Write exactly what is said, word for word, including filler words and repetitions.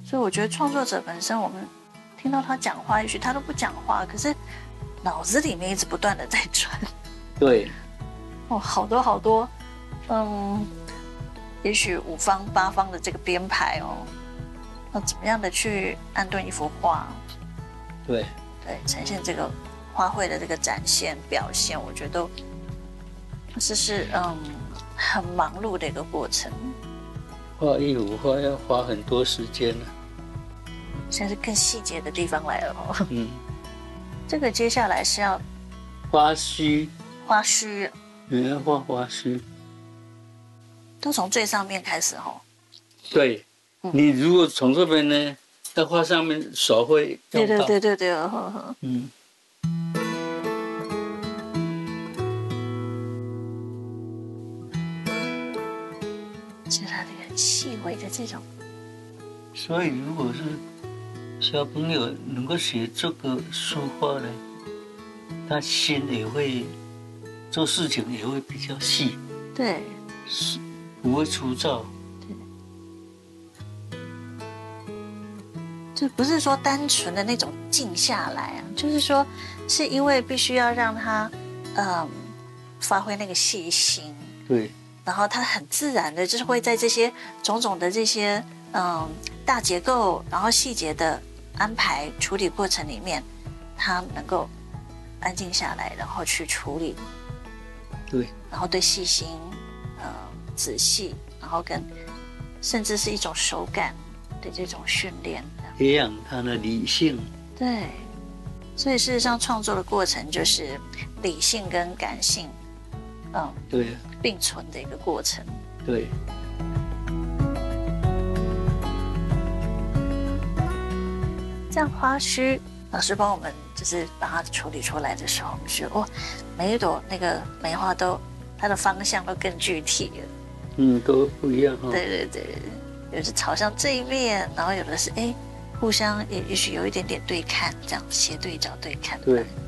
所以我觉得创作者本身，我们听到他讲话，也许他都不讲话，可是脑子里面一直不断的在转。 对， 哦，好多好多，嗯，也许五方八方的这个编排哦，要怎么样的去安顿一幅画？ 对， 对，呈现这个花卉的这个展现表现，我觉得都这是嗯很忙碌的一个过程。 画一幅画要花很多时间呢。 现在是更细节的地方来了哦。 嗯， 这个接下来是要花须， 花须， 你要画花须。 都从最上面开始哦。 对， 嗯、 你如果从这边呢，要画上面手会对用到。 对对对对，呵呵。 嗯。 是它这个细微的这种。 所以，如果是小朋友能够学这个书画呢，他心也会做事情也会比较细， 对， 是不会粗糙。 对，就不是说单纯的那种静下来啊，就是说，是因为必须要让他，嗯，发挥那个细心。 对。 然后他很自然的，就是会在这些种种的这些嗯大结构，然后细节的安排处理过程里面，他能够安静下来，然后去处理。 对。 然后对细心、呃仔细，然后跟甚至是一种手感的这种训练， 培养他的理性。 对。所以事实上，创作的过程就是理性跟感性，嗯， 对， 并存的一个过程。 对。 这样花须，老师帮我们就是把它处理出来的时候，我们觉得哇，每一朵那个梅花都它的方向都更具体了。 嗯，都不一样哈、哦。 对对对，有的是朝向这一面，然后有的是哎，互相也也许有一点点对看，这样斜对角对看。 对。